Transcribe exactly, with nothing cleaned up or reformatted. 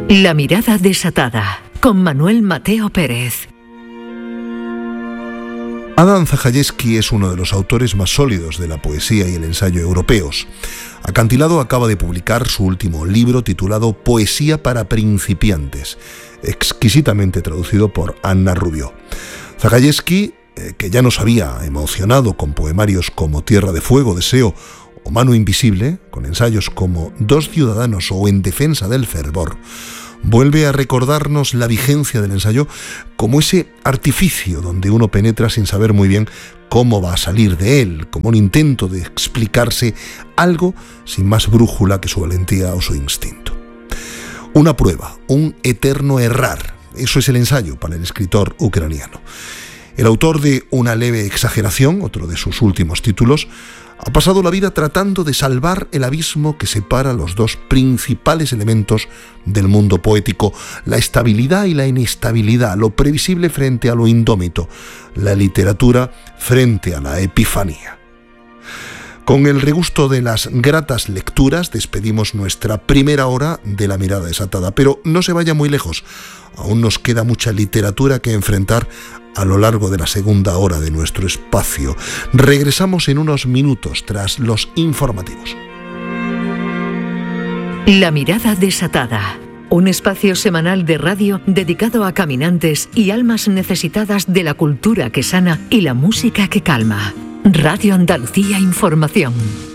La mirada desatada, con Manuel Mateo Pérez. Adam Zagajewski es uno de los autores más sólidos de la poesía y el ensayo europeos. Acantilado acaba de publicar su último libro titulado Poesía para principiantes, exquisitamente traducido por Anna Rubio. Zagajewski, eh, que ya nos había emocionado con poemarios como Tierra de Fuego, Deseo o Mano Invisible, con ensayos como Dos Ciudadanos o En Defensa del Fervor, vuelve a recordarnos la vigencia del ensayo como ese artificio donde uno penetra sin saber muy bien cómo va a salir de él, como un intento de explicarse algo sin más brújula que su valentía o su instinto. Una prueba, un eterno errar, eso es el ensayo para el escritor ucraniano. El autor de Una leve exageración, otro de sus últimos títulos, ha pasado la vida tratando de salvar el abismo que separa los dos principales elementos del mundo poético, la estabilidad y la inestabilidad, lo previsible frente a lo indómito, la literatura frente a la epifanía. Con el regusto de las gratas lecturas despedimos nuestra primera hora de La mirada desatada, pero no se vaya muy lejos, aún nos queda mucha literatura que enfrentar a lo largo de la segunda hora de nuestro espacio. Regresamos en unos minutos tras los informativos. La mirada desatada, un espacio semanal de radio dedicado a caminantes y almas necesitadas de la cultura que sana y la música que calma. Radio Andalucía Información.